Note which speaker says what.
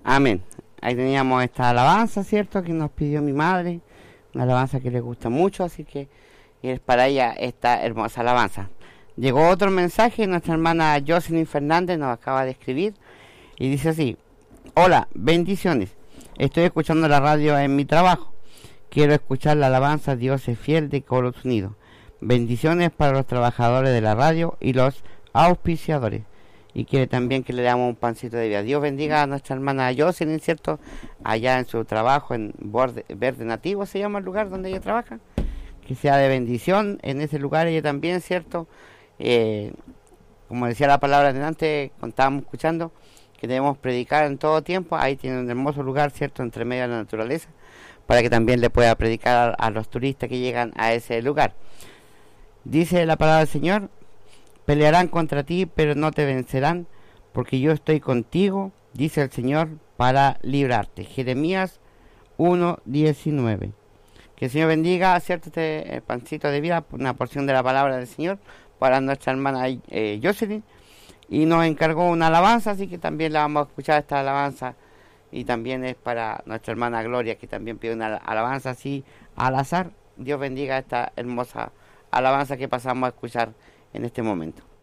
Speaker 1: Amén. Ahí teníamos esta alabanza, ¿cierto? Que nos pidió mi madre. Una alabanza que le gusta mucho, así que es para ella esta hermosa alabanza. Llegó otro mensaje, nuestra hermana Jocelyn Fernández nos acaba de escribir y dice así: hola, bendiciones. Estoy escuchando la radio en mi trabajo. Quiero escuchar la alabanza Dios es fiel de Coros Unidos. Bendiciones para los trabajadores de la radio y los auspiciadores. Y quiere también que le damos un pancito de vida. Dios bendiga a nuestra hermana Jocelyn, ¿cierto? Allá en su trabajo en Verde Nativo se llama el lugar donde ella trabaja. Que sea de bendición en ese lugar ella también, ¿cierto? Como decía la palabra de antes, cuando estábamos escuchando, que debemos predicar en todo tiempo. Ahí tiene un hermoso lugar, ¿cierto? Entre medio de la naturaleza, para que también le pueda predicar a los turistas que llegan a ese lugar. Dice la palabra del Señor: pelearán contra ti, pero no te vencerán, porque yo estoy contigo, dice el Señor, para librarte. Jeremías 1:19. Que el Señor bendiga, ¿cierto? Este pancito de vida, una porción de la palabra del Señor para nuestra hermana Jocelyn. Y nos encargó una alabanza, así que también la vamos a escuchar esta alabanza. Y también es para nuestra hermana Gloria, que también pide una alabanza así al azar. Dios bendiga esta hermosa alabanza que pasamos a escuchar en este momento.